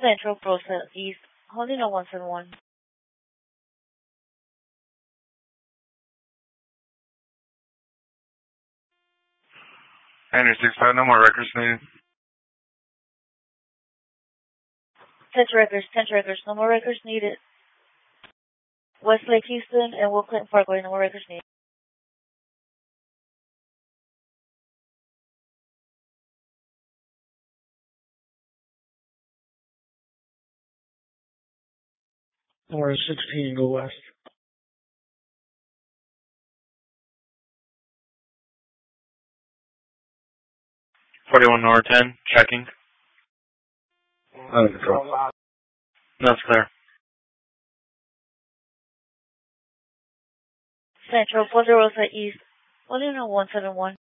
Central Prosa East, holding on 171. Henry 65, no more records needed. Tench records, no more records needed. Westlake Houston and Will Clinton Parkway, no more records needed. Or 16, go west. 41 North 10, checking. Under control. That's clear. Central Ponderosa East, holding on 171.